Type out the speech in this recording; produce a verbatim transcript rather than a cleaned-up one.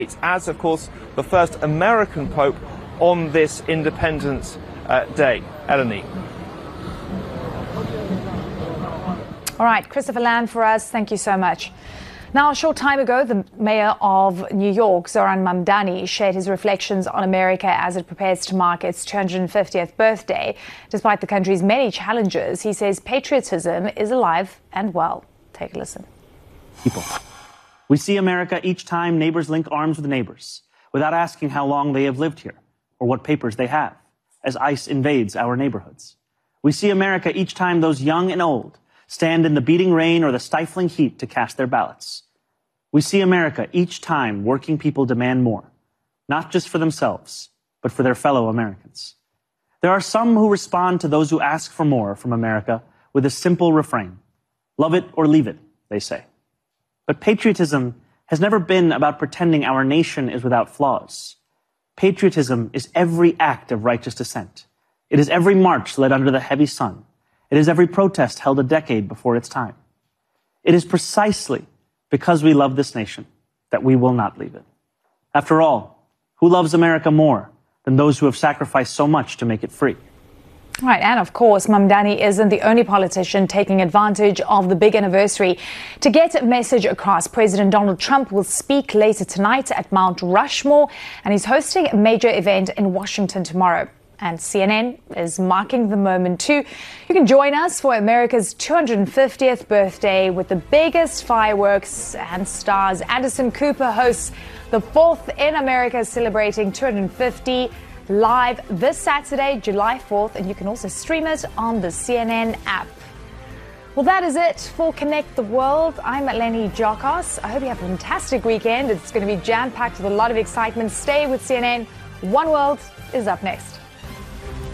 as, of course, the first American Pope on this Independence uh, Day. Eleni. All right, Christopher Lamb for us. Thank you so much. Now, a short time ago, the mayor of New York, Zoran Mamdani, shared his reflections on America as it prepares to mark its two hundred fiftieth birthday. Despite the country's many challenges, he says patriotism is alive and well. Take a listen. People. We see America each time neighbors link arms with neighbors, without asking how long they have lived here or what papers they have, as ICE invades our neighborhoods. We see America each time those young and old stand in the beating rain or the stifling heat to cast their ballots. We see America each time working people demand more, not just for themselves, but for their fellow Americans. There are some who respond to those who ask for more from America with a simple refrain. Love it or leave it, they say. But patriotism has never been about pretending our nation is without flaws. Patriotism is every act of righteous dissent. It is every march led under the heavy sun. It is every protest held a decade before its time. It is precisely because we love this nation that we will not leave it. After all, who loves America more than those who have sacrificed so much to make it free? Right, and of course, Mamdani isn't the only politician taking advantage of the big anniversary to get a message across. President Donald Trump will speak later tonight at Mount Rushmore, and he's hosting a major event in Washington tomorrow. And C N N is marking the moment too. You can join us for America's two hundred fiftieth birthday with the biggest fireworks and stars. Anderson Cooper hosts the fourth in America, celebrating two hundred fifty live this Saturday, July fourth, and you can also stream it on the C N N app. Well, that is it for Connect the World. I'm Eleni Giokos. I hope you have a fantastic weekend. It's going to be jam-packed with a lot of excitement. Stay with C N N. One World is up next.